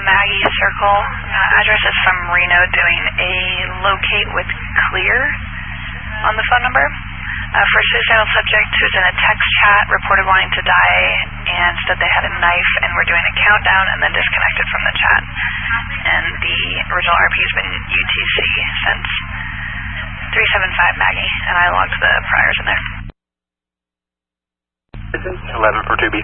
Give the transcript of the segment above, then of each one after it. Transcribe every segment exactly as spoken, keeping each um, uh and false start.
Maggie Circle. Uh, address is from Reno doing a locate with clear on the phone number. Uh, for a suicidal subject who's in a text chat, reported wanting to die, and said they had a knife and were doing a countdown and then disconnected from the chat. And the original R P has been U T C since three seven five Maggie, and I logged the priors in there. eleven for two B.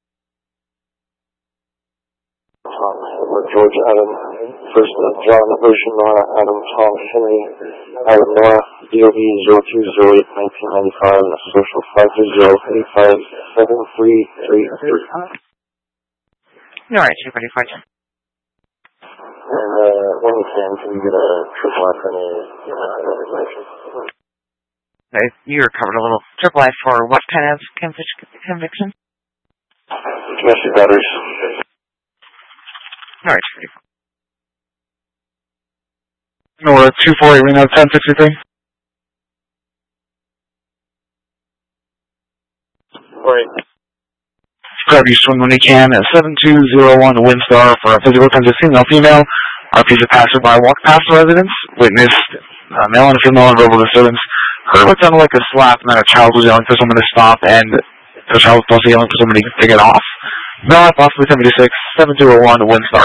George Adam, first John Ocean Nora Adam Tom Henry Adam Nora, D O B zero two zero eight nineteen ninety five, social five two zero eight five seven three three three. Alright, two pretty fine. And uh, when you can, can you get a triple F and a information? Okay, you recovered a little triple F for what kind of convic- conviction? Domestic batteries. Alright, pretty fine. Nora two four eight Reno ten sixty-three. Right. Grab your swim when you can at seven two zero one Windstar for a physical attempt to female female. R P is a passerby walk past the residence. Witnessed uh, male and female and verbal disturbance. Heard what sounded like a slap, and then a child was yelling for someone to stop, and the child was also yelling for somebody to get off. Male possibly seventy-six, seven two zero one Windstar.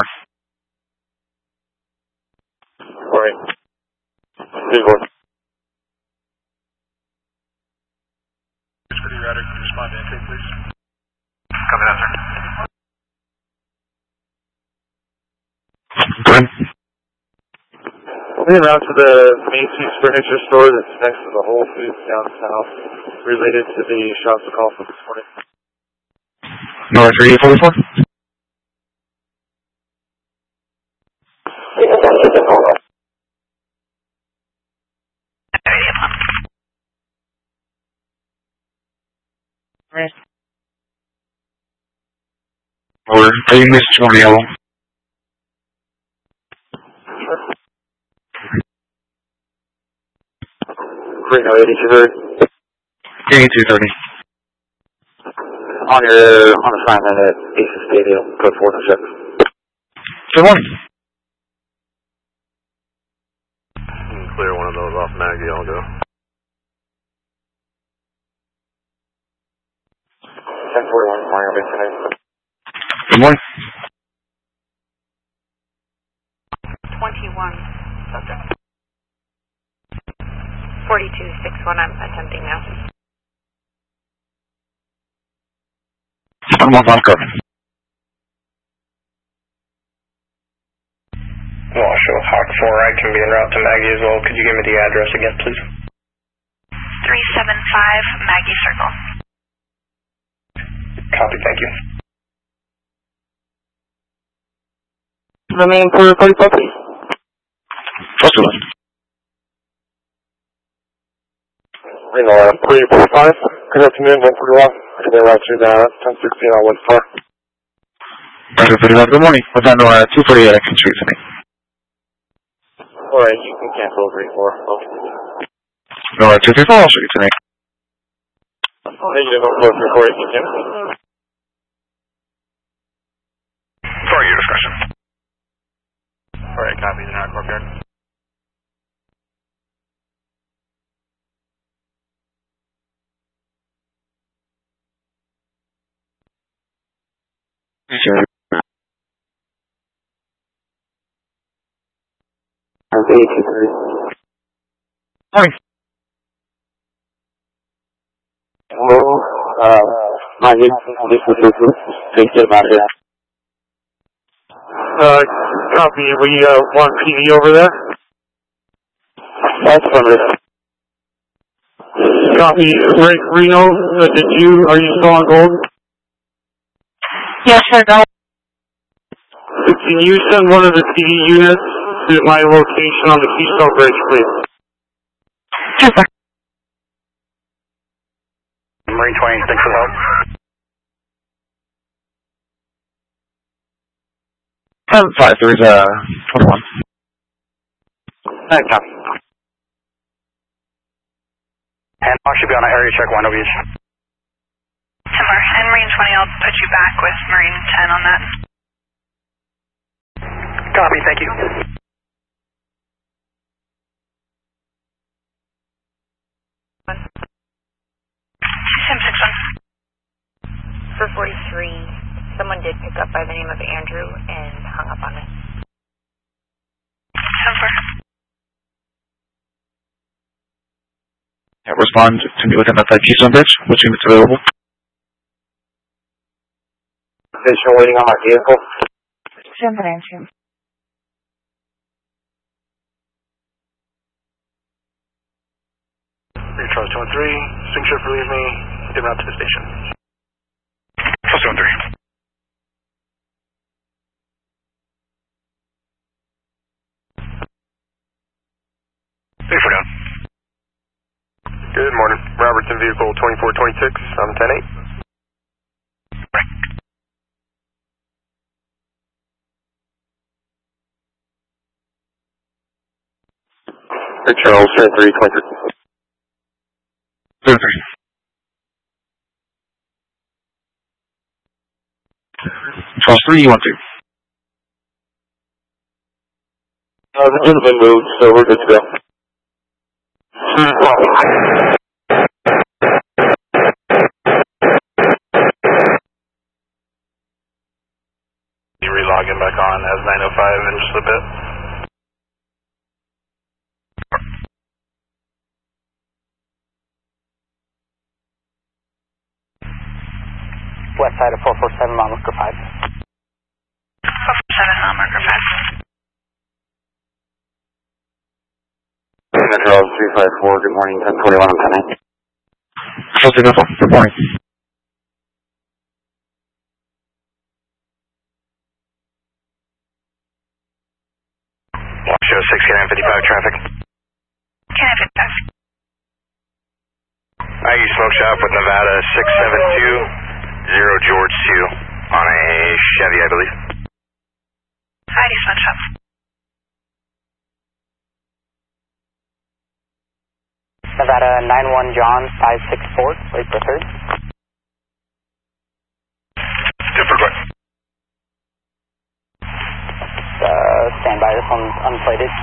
Right. Visual. City Radar, can you respond to intake, please? Copy that, sir. Good. Moving around to the Macy's furniture store that's next to the Whole Foods down south, related to the shots call from this morning. Nora three eight four four. Or are you missed on yellow? Great, no, eighty-two thirty. eighty-two thirty. On your, on assignment at Aces Stadium, code four two six. Good morning. Clear one of those off Maggie, I'll go. ten forty-one, morning, I'll be tonight. Good morning. twenty-one subject. forty-two six one, I'm attempting now. I'm on cover. Washoe Hawk four, I can be en route to Maggie as well. Could you give me the address again, please? three seven five Maggie Circle. Copy, thank you. Remain for thirty-five, please. Trust you. Reno, uh, three forty-five. Good afternoon, one forty-one. I can be around to the ten sixteen on one star. Good morning. What's on Nora two forty-eight Action Street today? Alright, you can cancel three four. Okay. Nora two three four, I'll show you today. Negative one four three four eight, you can. Sorry, your discretion. Alright, copy, the not courtyard. Sure. eighty-two thirty. Morning. Hello, uh, my name is Susan. Thank you about it. Uh, copy, we, uh, want P D over there? That's from it. Copy, Rick Reno, uh, did you, are you still on gold? Yes, sir, go. Can you send one of the P D units to my location on the Keystone Bridge, please? Super. Marine twenty, thanks for the help. Seven five, there's a twenty-one. Alright, copy. And I should be on an area check, one of you. Timber. And Marine twenty, I'll put you back with Marine ten on that. Copy, thank you. Sim six one. For forty-three, someone did pick up by the name of Andrew and hung up on us. Over. Yeah, respond to me within that Keystone Bridge, which unit's available. Station waiting on my vehicle. San Francisco. Rear Charles two one three, swing shift relieve me, en route to the station. Charles two one three. Three four down. Good morning. Robertson vehicle twenty-four twenty-six on ten eight. Hey, Charles, three twenty-three. thirty-three. Charles three one two. Uh, the unit's been moved, so we're good to go. You re-logging back on as nine oh five in just a bit. West side of four four seven, mile marker five. four four seven, mile marker five. Charles three five four, good morning, ten twenty-one on ten eight. Charles three five four, good morning. Watch show six, K nine fifty-five traffic. K nine fifty-five. I use smoke shop with Nevada six seven two zero George two on a Chevy, I believe. I D smoke shop. Nevada nine one John five six four, wait for third. Super quick. Uh, stand by, this one's unplated.